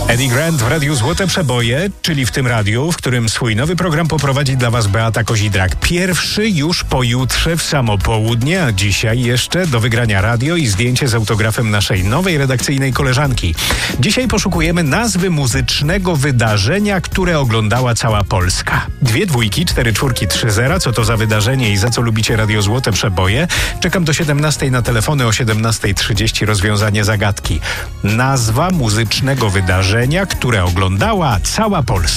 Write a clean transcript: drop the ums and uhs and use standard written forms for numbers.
Eddie Grant w Radiu Złote Przeboje, czyli w tym radiu, w którym swój nowy program poprowadzi dla Was Beata Kozidrak. Pierwszy już pojutrze w samo południe, a dzisiaj jeszcze do wygrania radio i zdjęcie z autografem naszej nowej redakcyjnej koleżanki. Dzisiaj poszukujemy nazwy muzycznego wydarzenia, które oglądała cała Polska. 2 dwójki, 4 czwórki, 3 zera. Co to za wydarzenie i za co lubicie Radio Złote Przeboje? Czekam do 17 na telefony, o 17:30 rozwiązanie zagadki. Nazwa muzycznego wydarzenia, które oglądała cała Polska.